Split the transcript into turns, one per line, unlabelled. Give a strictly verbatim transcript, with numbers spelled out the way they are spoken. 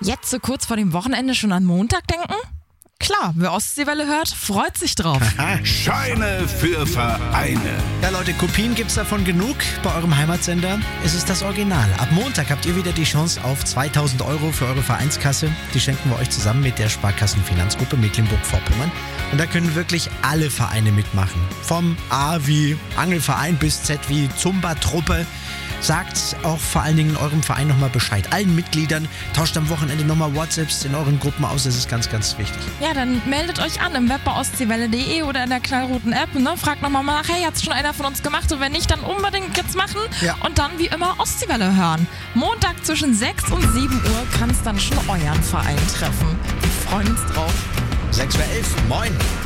Jetzt so kurz vor dem Wochenende schon an Montag denken? Klar, wer Ostseewelle hört, freut sich drauf.
Scheine für Vereine.
Ja Leute, Kopien gibt's davon genug. Bei eurem Heimatsender ist es das Original. Ab Montag habt ihr wieder die Chance auf zweitausend Euro für eure Vereinskasse. Die schenken wir euch zusammen mit der Sparkassenfinanzgruppe Mecklenburg-Vorpommern. Und da können wirklich alle Vereine mitmachen. Vom A wie Angelverein bis Z wie Zumba-Truppe. Sagt auch vor allen Dingen in eurem Verein nochmal Bescheid. Allen Mitgliedern, tauscht am Wochenende nochmal WhatsApps in euren Gruppen aus. Das ist ganz, ganz wichtig.
Ja, dann meldet euch an im Web bei ostseewelle punkt de oder in der knallroten App. Ne? Fragt nochmal nach, hey, hat's schon einer von uns gemacht? Und wenn nicht, dann unbedingt jetzt machen.
Ja.
Und dann wie immer Ostseewelle hören. Montag zwischen sechs und sieben Uhr kann es dann schon euren Verein treffen. Wir freuen uns drauf.
sechs Uhr elf, moin.